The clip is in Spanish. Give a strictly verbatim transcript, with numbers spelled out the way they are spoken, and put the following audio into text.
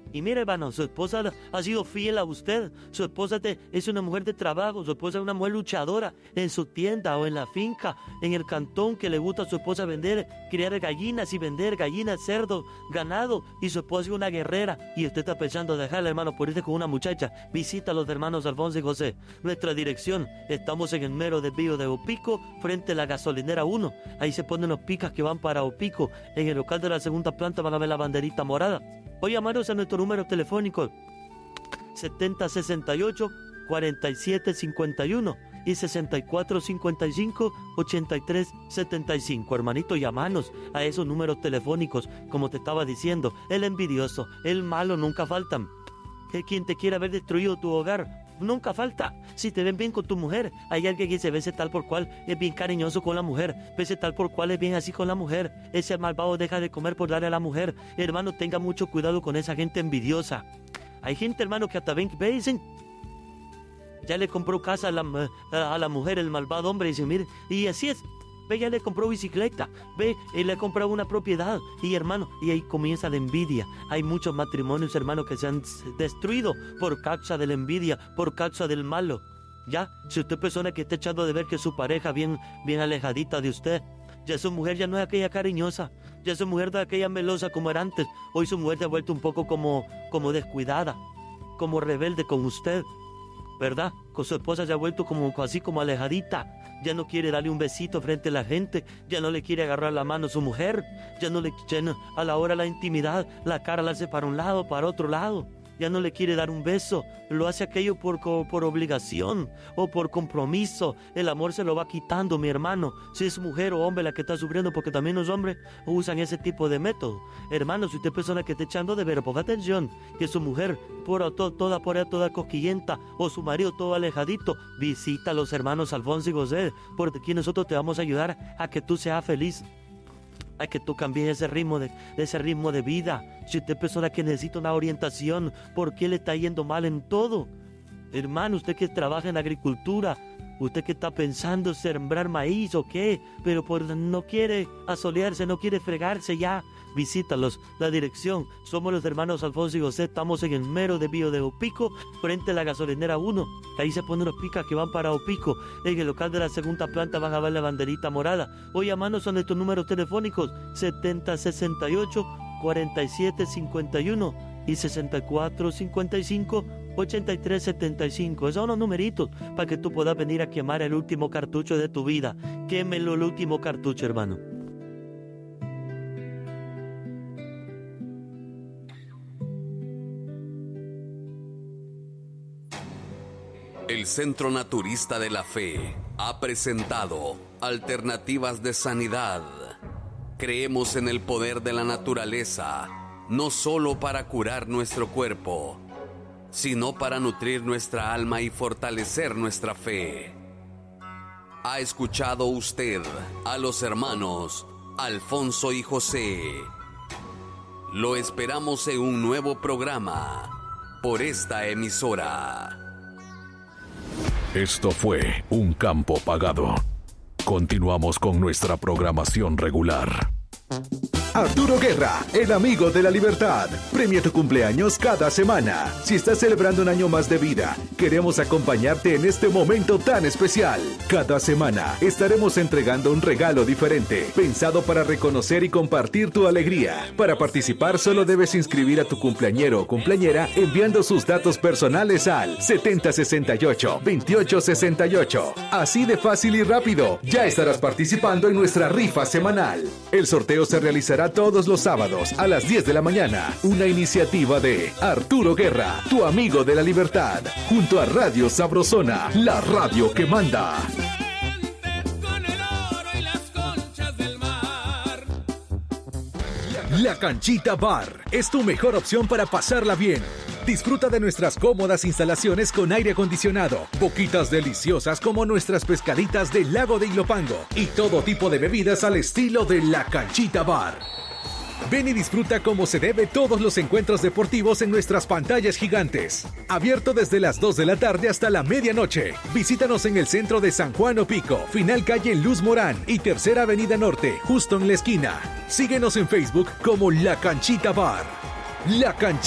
Y mire, hermano, su esposa ha sido fiel a usted. Su esposa te, es una mujer de trabajo. Su esposa es una mujer luchadora en su tienda o en la finca, en el cantón, que le gusta a su esposa vender, criar gallinas y vender gallinas, cerdos, ganado. Y su esposa es una guerrera. Y usted está pensando dejarla, hermano, por irse con una muchacha. Visita a los hermanos Alfonso y José. Nuestra dirección, estamos en el mero desvío de Opico, frente a la gasolinera uno. Ahí se ponen los picas que van para Opico. En el local de la segunda planta van a ver la banderita morada. O llamaros a nuestro número telefónico setenta sesenta y ocho cuarenta y siete cincuenta y uno y sesenta y cuatro cincuenta y cinco ochenta y tres setenta y cinco. Hermanito, llamanos a esos números telefónicos. Como te estaba diciendo, el envidioso, el malo nunca faltan. Que quien te quiera ver destruido tu hogar nunca falta. Si te ven bien con tu mujer, hay alguien que se ve tal por cual es bien cariñoso con la mujer, vese tal por cual es bien así con la mujer. Ese malvado deja de comer por darle a la mujer. Hermano, tenga mucho cuidado con esa gente envidiosa. Hay gente, hermano, que hasta ven, ve, dicen, ya le compró casa a la, a la mujer, el malvado hombre, y dice, mire, y así es. Ve, ya le compró bicicleta, ve, y le compró una propiedad, y hermano, y ahí comienza la envidia. Hay muchos matrimonios, hermano, que se han destruido por causa de la envidia, por causa del malo. Ya, si usted es persona que está echando de ver que su pareja bien, bien alejadita de usted, ya su mujer ya no es aquella cariñosa, ya su mujer no es aquella melosa como era antes. Hoy su mujer se ha vuelto un poco como, como descuidada, como rebelde con usted, ¿verdad? Con su esposa se ha vuelto como así como alejadita. Ya no quiere darle un besito frente a la gente, ya no le quiere agarrar la mano a su mujer, ya no le ya no, a la hora de la intimidad, la cara la hace para un lado, para otro lado, ya no le quiere dar un beso, lo hace aquello por, por obligación o por compromiso. El amor se lo va quitando, mi hermano, si es mujer o hombre la que está sufriendo, porque también los hombres usan ese tipo de método. Hermano, si usted es persona que está echando de ver, ponga atención, que su mujer por to, toda por ahí, toda cosquillenta, o su marido todo alejadito, visita a los hermanos Alfonso y José, porque aquí nosotros te vamos a ayudar a que tú seas feliz, a que tú cambies ese ritmo de, ese ritmo de vida. Si usted es persona que necesita una orientación, ¿por qué le está yendo mal en todo? Hermano, usted que trabaja en agricultura, usted que está pensando sembrar maíz o qué, pero por, no quiere asolearse, no quiere fregarse ya, visítalos. La dirección, somos los hermanos Alfonso y José, estamos en el mero desvío de Opico, frente a la gasolinera uno. Ahí se ponen los picas que van para Opico. En el local de la segunda planta van a ver la banderita morada. O llamanos a nuestros números telefónicos setenta sesenta y ocho cuarenta y siete cincuenta y uno y sesenta y cuatro cincuenta y cinco ochenta y tres setenta y cinco. Esos son los numeritos para que tú puedas venir a quemar el último cartucho de tu vida. Quémelo el último cartucho, hermano. El Centro Naturista de la Fe ha presentado Alternativas de Sanidad. Creemos en el poder de la naturaleza, no solo para curar nuestro cuerpo, sino para nutrir nuestra alma y fortalecer nuestra fe. ¿Ha escuchado usted a los hermanos Alfonso y José? Lo esperamos en un nuevo programa por esta emisora. Esto fue Un Campo Pagado. Continuamos con nuestra programación regular. Arturo Guerra, el amigo de la libertad, premia tu cumpleaños cada semana. Si estás celebrando un año más de vida, queremos acompañarte en este momento tan especial. Cada semana estaremos entregando un regalo diferente, pensado para reconocer y compartir tu alegría. Para participar solo debes inscribir a tu cumpleañero o cumpleañera enviando sus datos personales al setenta sesenta y ocho veintiocho sesenta y ocho. Así de fácil y rápido, ya estarás participando en nuestra rifa semanal. El sorteo se realizará todos los sábados a las diez de la mañana. Una iniciativa de Arturo Guerra, tu amigo de la libertad, junto a Radio Sabrosona, la radio que manda. La Canchita Bar es tu mejor opción para pasarla bien. Disfruta de nuestras cómodas instalaciones con aire acondicionado, boquitas deliciosas como nuestras pescaditas del lago de Ilopango y todo tipo de bebidas al estilo de La Canchita Bar. Ven y disfruta como se debe todos los encuentros deportivos en nuestras pantallas gigantes. Abierto desde las dos de la tarde hasta la medianoche. Visítanos en el centro de San Juan Opico, final calle Luz Morán y Tercera Avenida Norte, justo en la esquina. Síguenos en Facebook como La Canchita Bar. La Canchita